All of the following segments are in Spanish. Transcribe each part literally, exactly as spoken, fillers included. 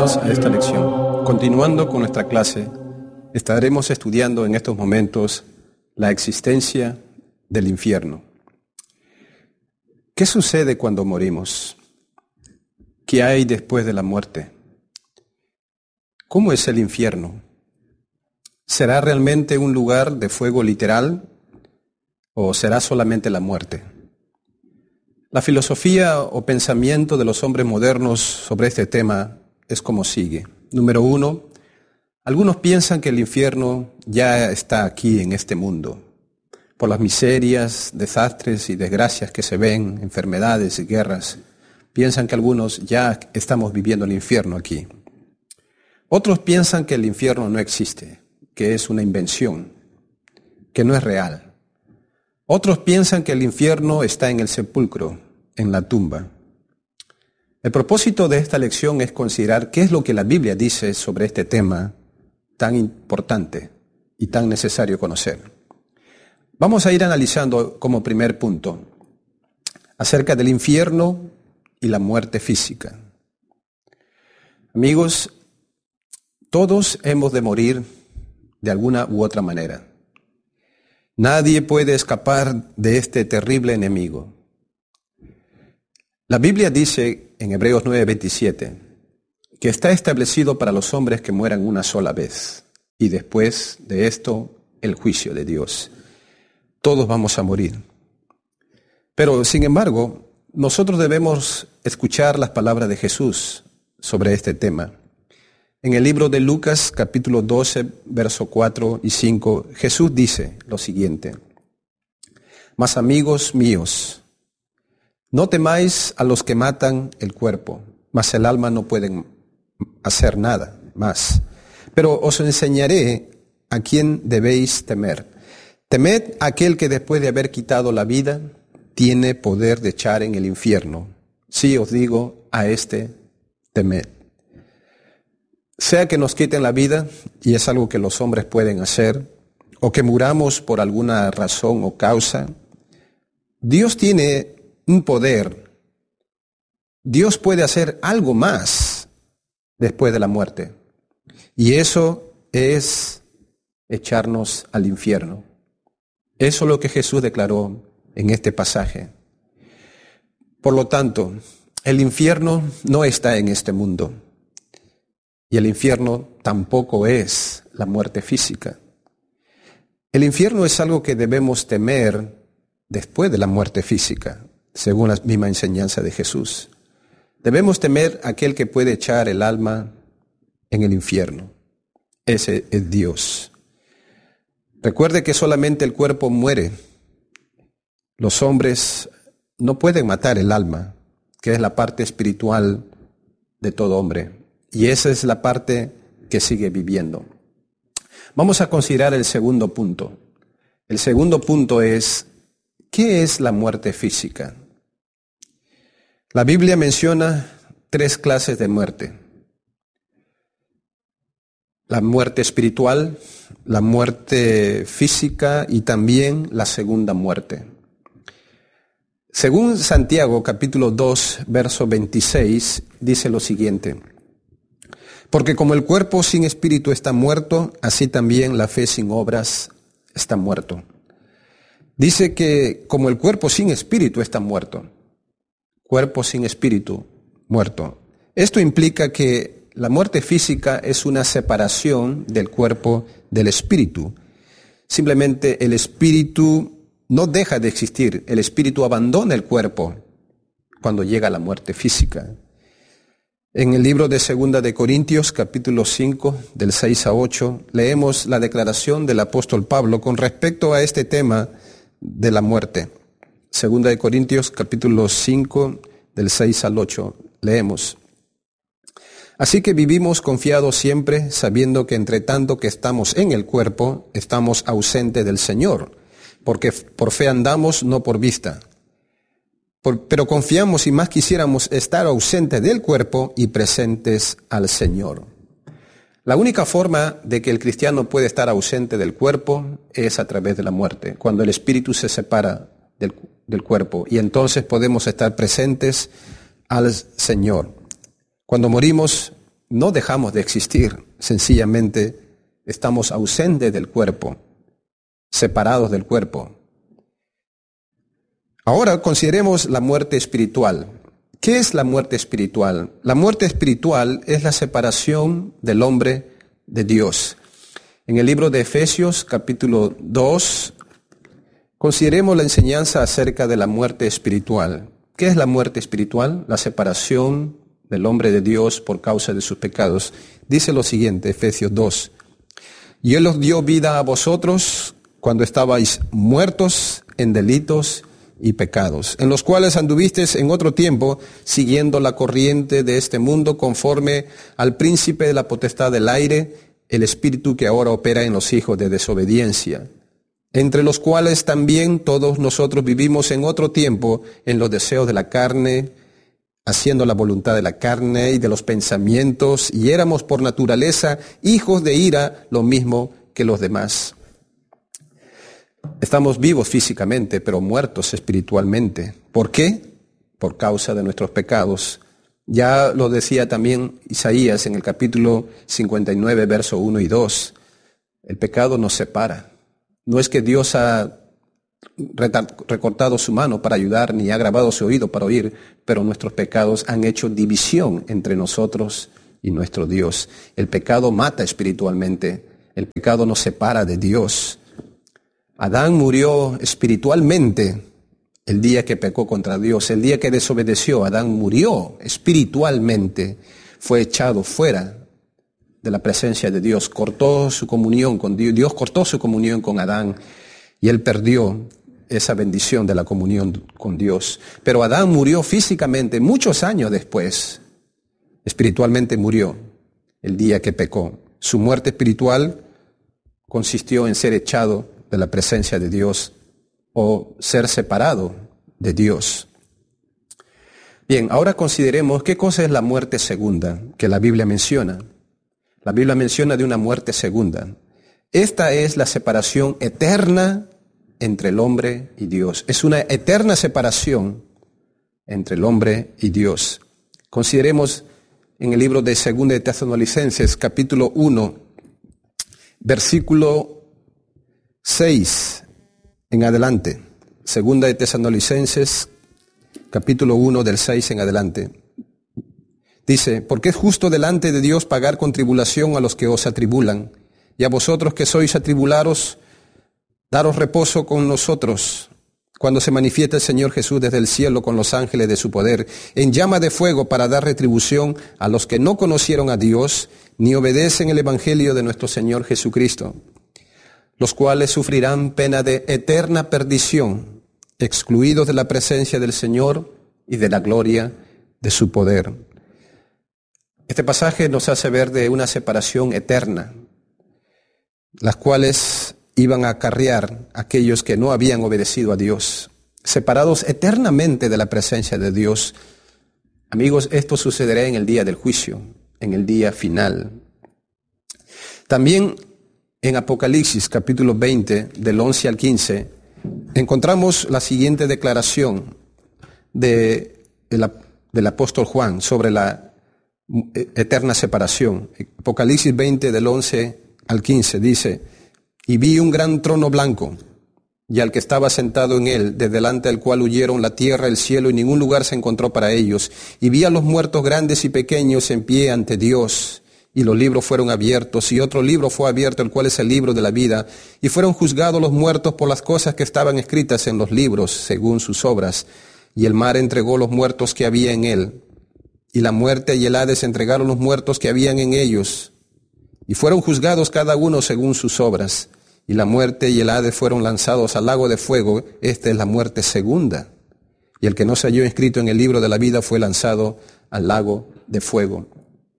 Bienvenidos a esta lección. Continuando con nuestra clase, estaremos estudiando en estos momentos la existencia del infierno. ¿Qué sucede cuando morimos? ¿Qué hay después de la muerte? ¿Cómo es el infierno? ¿Será realmente un lugar de fuego literal o será solamente la muerte? La filosofía o pensamiento de los hombres modernos sobre este tema es como sigue. Número uno, algunos piensan que el infierno ya está aquí en este mundo, por las miserias, desastres y desgracias que se ven, enfermedades y guerras. Piensan que algunos ya estamos viviendo el infierno aquí. Otros piensan que el infierno no existe, que es una invención, que no es real. Otros piensan que el infierno está en el sepulcro, en la tumba. El propósito de esta lección es considerar qué es lo que la Biblia dice sobre este tema tan importante y tan necesario conocer. Vamos a ir analizando como primer punto acerca del infierno y la muerte física. Amigos, todos hemos de morir de alguna u otra manera. Nadie puede escapar de este terrible enemigo. La Biblia dice en Hebreos nueve veintisiete que está establecido para los hombres que mueran una sola vez y después de esto el juicio de Dios. Todos vamos a morir. Pero sin embargo, nosotros debemos escuchar las palabras de Jesús sobre este tema. En el libro de Lucas, capítulo doce, verso cuatro y cinco, Jesús dice lo siguiente: Mas amigos míos, no temáis a los que matan el cuerpo, mas el alma no pueden hacer nada más. Pero os enseñaré a quién debéis temer. Temed a aquel que después de haber quitado la vida, tiene poder de echar en el infierno. Sí os digo, a este temed. Sea que nos quiten la vida, y es algo que los hombres pueden hacer, o que muramos por alguna razón o causa, Dios tiene un poder. Dios puede hacer algo más después de la muerte. Y eso es echarnos al infierno. Eso es lo que Jesús declaró en este pasaje. Por lo tanto, el infierno no está en este mundo. Y el infierno tampoco es la muerte física. El infierno es algo que debemos temer después de la muerte física, según la misma enseñanza de Jesús. Debemos temer a aquel que puede echar el alma en el infierno. Ese es Dios. Recuerde que solamente el cuerpo muere. Los hombres no pueden matar el alma, que es la parte espiritual de todo hombre. Y esa es la parte que sigue viviendo. Vamos a considerar el segundo punto. El segundo punto es, ¿qué es la muerte física? La Biblia menciona tres clases de muerte. La muerte espiritual, la muerte física y también la segunda muerte. Según Santiago, capítulo dos, verso veintiséis, dice lo siguiente: Porque como el cuerpo sin espíritu está muerto, así también la fe sin obras está muerto. Dice que como el cuerpo sin espíritu está muerto, cuerpo sin espíritu muerto. Esto implica que la muerte física es una separación del cuerpo del espíritu. Simplemente el espíritu no deja de existir, el espíritu abandona el cuerpo cuando llega la muerte física. En el libro de Segunda de Corintios, capítulo cinco, del seis a ocho, leemos la declaración del apóstol Pablo con respecto a este tema de la muerte. Segunda de Corintios, capítulo cinco, del seis al ocho, leemos: Así que vivimos confiados siempre, sabiendo que entre tanto que estamos en el cuerpo, estamos ausentes del Señor, porque por fe andamos, no por vista. Por, pero confiamos y más quisiéramos estar ausentes del cuerpo y presentes al Señor. La única forma de que el cristiano puede estar ausente del cuerpo es a través de la muerte, cuando el espíritu se separa del, del cuerpo, y entonces podemos estar presentes al Señor. Cuando morimos, no dejamos de existir, sencillamente estamos ausentes del cuerpo, separados del cuerpo. Ahora consideremos la muerte espiritual. ¿Qué es la muerte espiritual? La muerte espiritual es la separación del hombre de Dios. En el libro de Efesios, capítulo dos, consideremos la enseñanza acerca de la muerte espiritual. ¿Qué es la muerte espiritual? La separación del hombre de Dios por causa de sus pecados. Dice lo siguiente, Efesios dos. Y Él os dio vida a vosotros cuando estabais muertos en delitos y pecados, en los cuales anduvisteis en otro tiempo, siguiendo la corriente de este mundo, conforme al príncipe de la potestad del aire, el espíritu que ahora opera en los hijos de desobediencia, entre los cuales también todos nosotros vivimos en otro tiempo en los deseos de la carne, haciendo la voluntad de la carne y de los pensamientos, y éramos por naturaleza hijos de ira, lo mismo que los demás. Estamos vivos físicamente, pero muertos espiritualmente. ¿Por qué? Por causa de nuestros pecados. Ya lo decía también Isaías en el capítulo cincuenta y nueve, verso uno y dos. El pecado nos separa. No es que Dios ha recortado su mano para ayudar, ni ha grabado su oído para oír, pero nuestros pecados han hecho división entre nosotros y nuestro Dios. El pecado mata espiritualmente. El pecado nos separa de Dios. Adán murió espiritualmente el día que pecó contra Dios, el día que desobedeció. Adán murió espiritualmente, fue echado fuera de la presencia de Dios, cortó su comunión con Dios, Dios cortó su comunión con Adán y él perdió esa bendición de la comunión con Dios. Pero Adán murió físicamente muchos años después, espiritualmente murió el día que pecó. Su muerte espiritual consistió en ser echado de la presencia de Dios o ser separado de Dios. Bien, ahora consideremos qué cosa es la muerte segunda que la Biblia menciona. La Biblia menciona de una muerte segunda. Esta es la separación eterna entre el hombre y Dios. Es una eterna separación entre el hombre y Dios. Consideremos en el libro de Segunda de Tesalonicenses, capítulo uno, versículo seis en adelante. Segunda de Tesalonicenses, capítulo uno, del seis en adelante. Dice, porque es justo delante de Dios pagar con tribulación a los que os atribulan, y a vosotros que sois atribulados, daros reposo con nosotros, cuando se manifieste el Señor Jesús desde el cielo con los ángeles de su poder, en llama de fuego para dar retribución a los que no conocieron a Dios, ni obedecen el evangelio de nuestro Señor Jesucristo, los cuales sufrirán pena de eterna perdición, excluidos de la presencia del Señor y de la gloria de su poder. Este pasaje nos hace ver de una separación eterna, las cuales iban a acarrear a aquellos que no habían obedecido a Dios, separados eternamente de la presencia de Dios. Amigos, esto sucederá en el día del juicio, en el día final. También en Apocalipsis, capítulo veinte, del once al quince, encontramos la siguiente declaración de, de la, del apóstol Juan sobre la eterna separación. Apocalipsis veinte, del once al quince, dice, y vi un gran trono blanco, y al que estaba sentado en él, de delante del cual huyeron la tierra, el cielo, y ningún lugar se encontró para ellos. Y vi a los muertos grandes y pequeños en pie ante Dios, y los libros fueron abiertos, y otro libro fue abierto, el cual es el libro de la vida, y fueron juzgados los muertos por las cosas que estaban escritas en los libros, según sus obras. Y el mar entregó los muertos que había en él, y la muerte y el Hades entregaron los muertos que habían en ellos, y fueron juzgados cada uno según sus obras. Y la muerte y el Hades fueron lanzados al lago de fuego. Esta es la muerte segunda. Y el que no se halló inscrito en el libro de la vida fue lanzado al lago de fuego.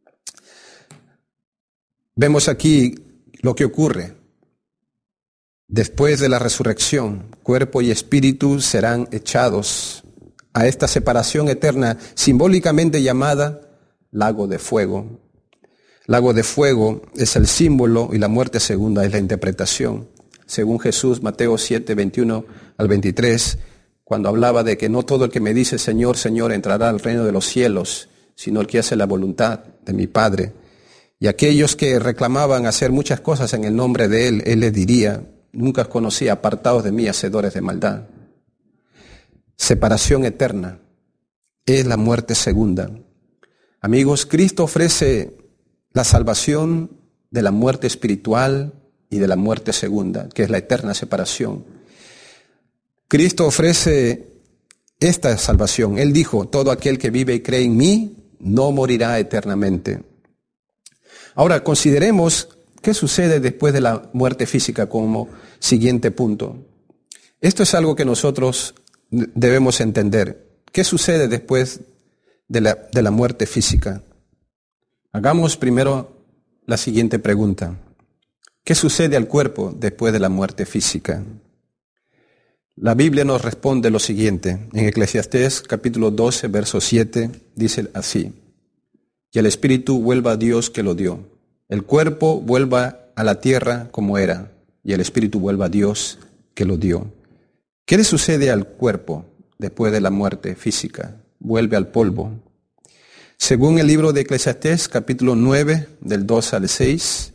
Vemos aquí lo que ocurre. Después de la resurrección, cuerpo y espíritu serán echados a esta separación eterna, simbólicamente llamada lago de fuego. Lago de fuego es el símbolo y la muerte segunda es la interpretación. Según Jesús, Mateo siete, veintiuno al veintitrés, cuando hablaba de que no todo el que me dice Señor, Señor entrará al reino de los cielos, sino el que hace la voluntad de mi Padre. Y aquellos que reclamaban hacer muchas cosas en el nombre de Él, Él les diría, nunca os conocí, apartados de mí, hacedores de maldad. Separación eterna es la muerte segunda. Amigos, Cristo ofrece la salvación de la muerte espiritual y de la muerte segunda, que es la eterna separación. Cristo ofrece esta salvación. Él dijo, todo aquel que vive y cree en mí, no morirá eternamente. Ahora, consideremos qué sucede después de la muerte física como siguiente punto. Esto es algo que nosotros debemos entender. ¿Qué sucede después de la, de la muerte física? Hagamos primero la siguiente pregunta. ¿Qué sucede al cuerpo después de la muerte física? La Biblia nos responde lo siguiente. En Eclesiastés capítulo doce, verso siete, dice así. Y el espíritu vuelva a Dios que lo dio. El cuerpo vuelva a la tierra como era. Y el espíritu vuelva a Dios que lo dio. ¿Qué le sucede al cuerpo después de la muerte física? Vuelve al polvo. Según el libro de Eclesiastés, capítulo nueve, del dos al seis,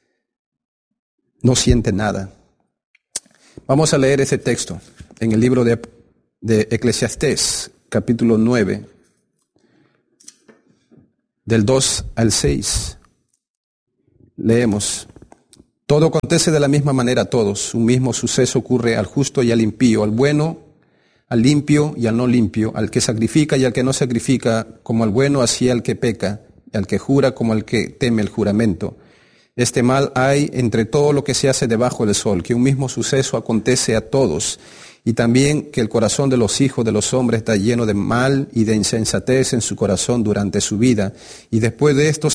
no siente nada. Vamos a leer ese texto en el libro de, de Eclesiastés, capítulo nueve, del dos al seis. Leemos. Todo acontece de la misma manera a todos. Un mismo suceso ocurre al justo y al impío, al bueno, al limpio y al no limpio, al que sacrifica y al que no sacrifica, como al bueno así al que peca, y al que jura como al que teme el juramento. Este mal hay entre todo lo que se hace debajo del sol, que un mismo suceso acontece a todos, y también que el corazón de los hijos de los hombres está lleno de mal y de insensatez en su corazón durante su vida, y después de esto